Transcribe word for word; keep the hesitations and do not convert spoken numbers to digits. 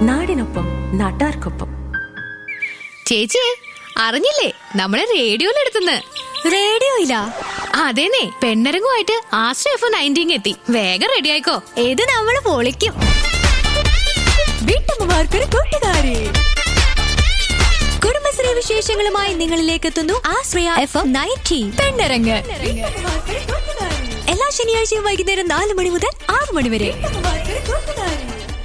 നാടിനൊപ്പം നാട്ടാർക്കൊപ്പം. ചേച്ചി അറിഞ്ഞില്ലേ, നമ്മളെ റേഡിയോയിലെടുത്തുന്ന്. റേഡിയോയിലാ? അതേനെ, പെണ്ണരങ്ങുമായിട്ട് ആശ്ര എഫ് നയൻറ്റീൻ എത്തി. വേഗം റെഡി ആയിക്കോ, ഇത് നമ്മള് പൊളിക്കും. വീട്ടമ്മമാർക്കൊരു കൂട്ടുകാരി. കുടുംബശ്രീ വിശേഷങ്ങളുമായി നിങ്ങളിലേക്ക് എത്തുന്നു ആശ്രയ എഫ് എം നയൻറ്റി പെണ്ണരങ്ങ്. എല്ലാ ശനിയാഴ്ചയും വൈകുന്നേരം നാല് മണി മുതൽ ആറ് മണി വരെ.